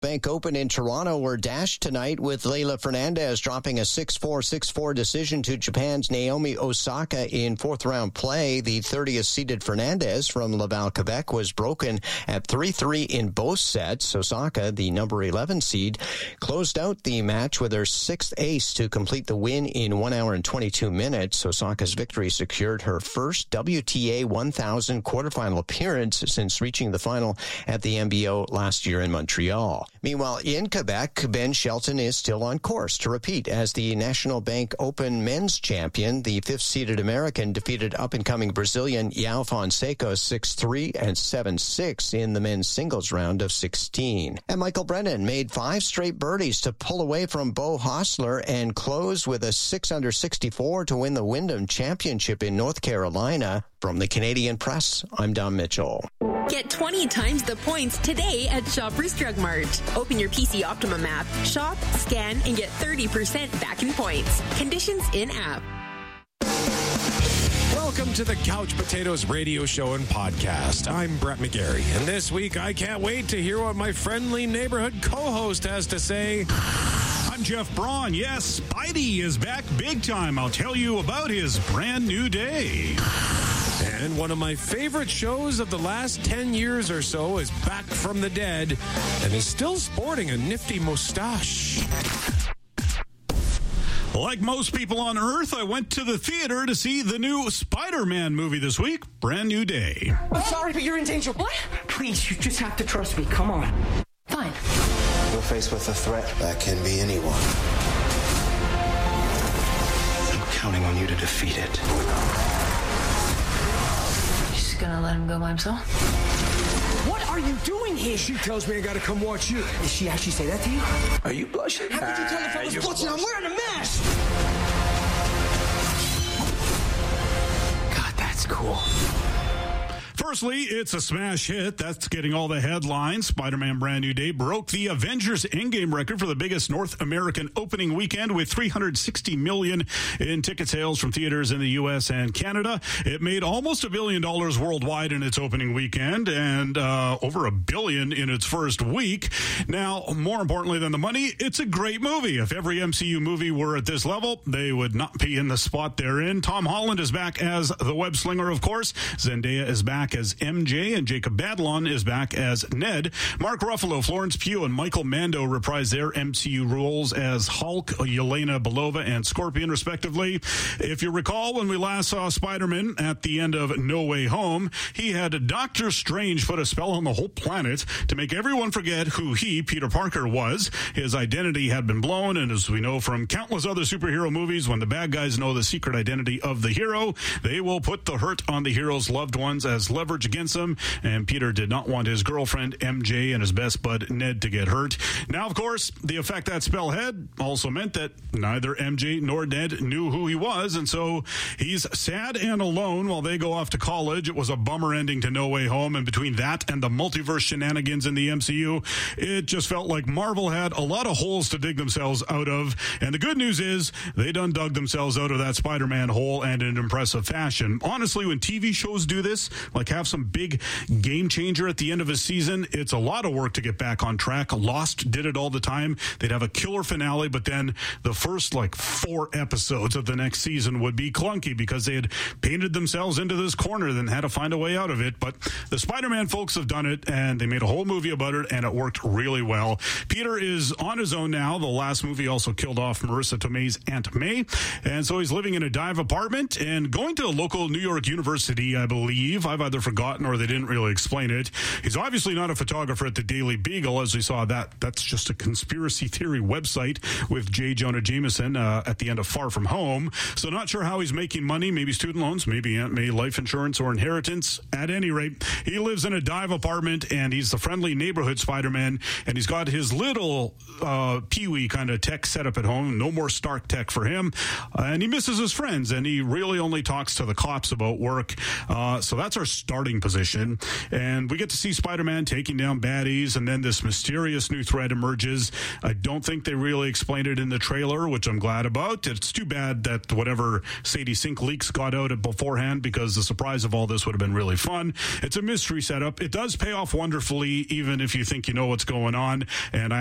Bank Open in Toronto were dashed tonight with Leylah Fernandez dropping a 6-4, 6-4 decision to Japan's Naomi Osaka in fourth-round play. The 30th seeded Fernandez from Laval, Quebec, was broken at 3-3 in both sets. Osaka, the number 11 seed, closed out the match with her sixth ace to complete the win in 1 hour and 22 minutes. Osaka's victory secured her first WTA 1000 quarterfinal appearance since reaching the final at the MBO last year in Montreal. Meanwhile, in Quebec, Ben Shelton is still on course to repeat as the National Bank Open men's champion. The fifth-seeded American defeated up-and-coming Brazilian João Fonseca 6-3 and 7-6 in the men's singles round of 16. And Michael Brennan made 5 straight birdies to pull away from Beau Hossler and close with a 6-under 64 to win the Wyndham Championship in North Carolina. From the Canadian Press, I'm Don Mitchell. Get 20 times the points today at Shoppers Drug Mart. Open your PC Optimum app, shop, scan, and get 30% back in points. Conditions in-app. Welcome to the Couch Potatoes radio show and podcast. I'm Brett McGarry, and this week I can't wait to hear what my friendly neighborhood co-host has to say. I'm Jeff Braun. Yes, Spidey is back big time. I'll tell you about his brand new day. And one of my favorite shows of the last 10 years or so is back from the dead and is still sporting a nifty mustache. Like most people on Earth, I went to the theater to see the new Spider-Man movie this week. Brand new day. I'm sorry, but you're in danger. What? Please, you just have to trust me. Come on. Fine. We're faced with a threat that can be anyone. I'm counting on you to defeat it. Gonna let him go by himself? What are you doing here? She tells me I gotta come watch you. Did she actually say that to you? Are you blushing? How could you tell if I was blushing? I'm wearing a mask! God, that's cool. Firstly, it's a smash hit. That's getting all the headlines. Spider-Man Brand New Day broke the Avengers Endgame record for the biggest North American opening weekend with $360 million in ticket sales from theaters in the U.S. and Canada. It made almost $1 billion worldwide in its opening weekend and over $1 billion in its first week. Now, more importantly than the money, it's a great movie. If every MCU movie were at this level, they would not be in the spot they're in. Tom Holland is back as the web slinger, of course. Zendaya is back as MJ, and Jacob Batalon is back as Ned. Mark Ruffalo, Florence Pugh, and Michael Mando reprise their MCU roles as Hulk, Yelena Belova, and Scorpion, respectively. If you recall, when we last saw Spider-Man at the end of No Way Home, he had Doctor Strange put a spell on the whole planet to make everyone forget who he, Peter Parker, was. His identity had been blown, and as we know from countless other superhero movies, when the bad guys know the secret identity of the hero, they will put the hurt on the hero's loved ones as leverage against them, and Peter did not want his girlfriend MJ and his best bud Ned to get hurt. Now, of course, the effect that spell had also meant that neither MJ nor Ned knew who he was, and so he's sad and alone while they go off to college. It was a bummer ending to No Way Home, and between that and the multiverse shenanigans in the MCU, it just felt like Marvel had a lot of holes to dig themselves out of, and the good news is they done dug themselves out of that Spider-Man hole, and in impressive fashion. Honestly, when TV shows do this, like have some big game changer at the end of a season, it's a lot of work to get back on track. Lost did it all the time. They'd have a killer finale, but then the first 4 episodes of the next season would be clunky because they had painted themselves into this corner, then had to find a way out of it. But the Spider-Man folks have done it, and they made a whole movie about it, and it worked really well. Peter is on his own now. The last movie also killed off Marissa Tomei's Aunt May, and so he's living in a dive apartment and going to a local New York university, I believe. I've either forgotten or they didn't really explain it. He's obviously not a photographer at the Daily Beagle, as we saw that's just a conspiracy theory website with J. Jonah Jameson at the end of Far From Home. So not sure how he's making money, maybe student loans, maybe Aunt May life insurance or inheritance. At any rate, he lives in a dive apartment, and he's the friendly neighborhood Spider-Man, and he's got his little Pee-wee kind of tech setup at home. No more Stark tech for him. And he misses his friends, and he really only talks to the cops about work. So that's our starting position. And we get to see Spider-Man taking down baddies, and then this mysterious new threat emerges. I don't think they really explained it in the trailer, which I'm glad about. It's too bad that whatever Sadie Sink leaks got out beforehand, because the surprise of all this would have been really fun. It's a mystery setup. It does pay off wonderfully, even if you think you know what's going on. And